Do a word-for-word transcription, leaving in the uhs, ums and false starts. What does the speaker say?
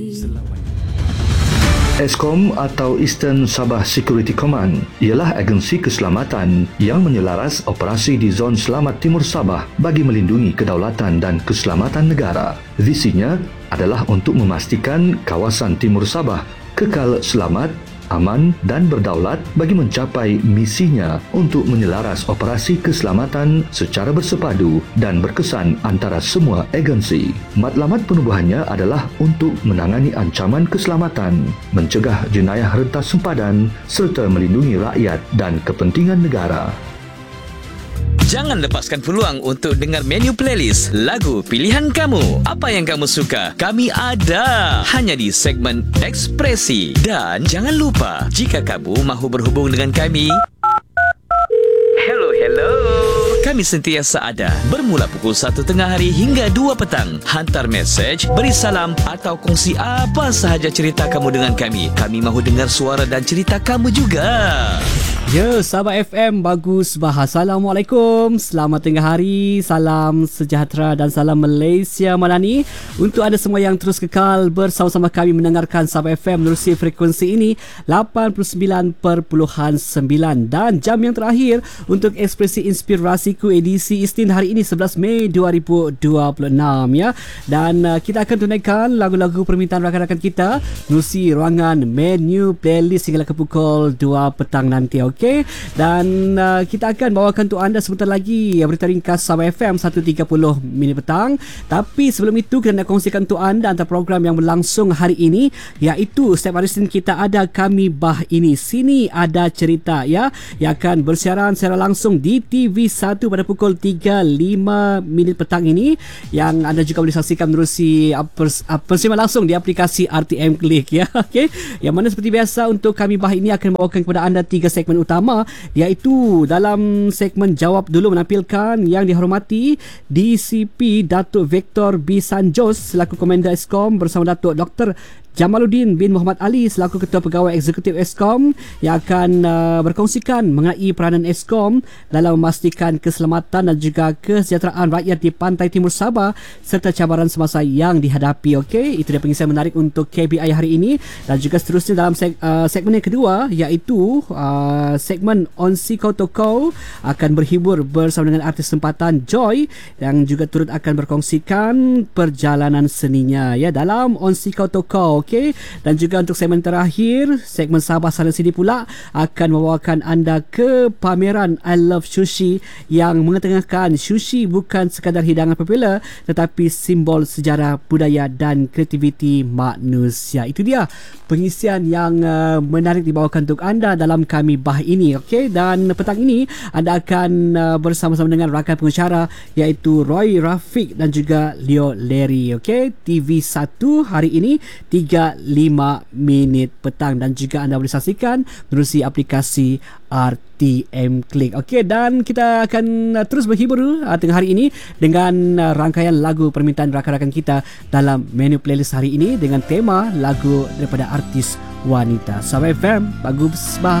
Eskom atau Eastern Sabah Security Command ialah agensi keselamatan yang menyelaras operasi di zon selamat Timur Sabah bagi melindungi kedaulatan dan keselamatan negara. Visinya adalah untuk memastikan kawasan Timur Sabah kekal selamat, aman dan berdaulat bagi mencapai misinya untuk menyelaras operasi keselamatan secara bersepadu dan berkesan antara semua agensi. Matlamat penubuhannya adalah untuk menangani ancaman keselamatan, mencegah jenayah rentas sempadan serta melindungi rakyat dan kepentingan negara. Jangan lepaskan peluang untuk dengar menu playlist lagu pilihan kamu. Apa yang kamu suka, kami ada hanya di segmen Ekspresi. Dan jangan lupa, jika kamu mahu berhubung dengan kami, hello, hello. Kami sentiasa ada bermula pukul satu tengah hari hingga dua petang. Hantar mesej, beri salam atau kongsi apa sahaja cerita kamu dengan kami. Kami mahu dengar suara dan cerita kamu juga. Ya, Sabah F M bagus bah. Assalamualaikum. Selamat tengah hari. Salam sejahtera dan salam Malaysia Madani untuk anda semua yang terus kekal bersama-sama kami mendengarkan Sabah F M menerusi frekuensi ini lapan puluh sembilan perpuluhan sembilan dan jam yang terakhir untuk Ekspresi Inspirasiku edisi Isnin hari ini sebelas Mei dua ribu dua puluh enam ya. Dan uh, kita akan tunaikan lagu-lagu permintaan rakan-rakan kita menerusi ruangan menu playlist hingga ke pukul dua petang nanti. Okey, dan uh, kita akan bawakan untuk anda sebentar lagi berita ringkas Sabah F M satu tiga puluh minit petang. Tapi sebelum itu kita nak kongsikan untuk anda antara program yang berlangsung hari ini, iaitu setiap hari Senin kita ada Kami Bah Ini Sini Ada Cerita ya, yang akan bersiaran secara langsung di T V satu pada pukul tiga lima minit petang ini, yang anda juga boleh saksikan menerusi persiaran langsung di aplikasi R T M Click ya. Okey, yang mana seperti biasa untuk Kami Bah Ini akan membawakan kepada anda tiga segmen utama, iaitu dalam segmen Jawab Dulu menampilkan Yang Dihormati D C P Datuk Victor B. Sanjos selaku Komander Eskom bersama Datuk Doktor Jamaluddin bin Muhammad Ali selaku Ketua Pegawai Eksekutif Eskom, yang akan uh, berkongsikan mengenai peranan Eskom dalam memastikan keselamatan dan juga kesejahteraan rakyat di pantai Timur Sabah serta cabaran semasa yang dihadapi. Okey, itu dia pengisian menarik untuk K B I hari ini. Dan juga seterusnya dalam seg- uh, segmen yang kedua, iaitu uh, segmen Onsi Kau Tokau akan berhibur bersama dengan artis tempatan Joy, yang juga turut akan berkongsikan perjalanan seninya ya dalam Onsi Kau Tokau. Okey, dan juga untuk segmen terakhir, segmen Sabah Sana Sini pula akan membawakan anda ke pameran I Love Sushi yang mengetengahkan sushi bukan sekadar hidangan popular tetapi simbol sejarah, budaya dan kreativiti manusia. Itu dia pengisian yang uh, menarik dibawakan untuk anda dalam Kami Bah Ini. Okey, dan petang ini anda akan uh, bersama-sama dengan rakan pengacara iaitu Roy Rafiq dan juga Leo Larry. Okey, T V satu hari ini tiga lima minit petang, dan juga anda boleh saksikan menerusi aplikasi R T M Click. Okey, dan kita akan uh, terus berhibur uh, tengah hari ini dengan uh, rangkaian lagu permintaan rakan-rakan kita dalam menu playlist hari ini dengan tema lagu daripada artis wanita. Sabah F M bagus bah.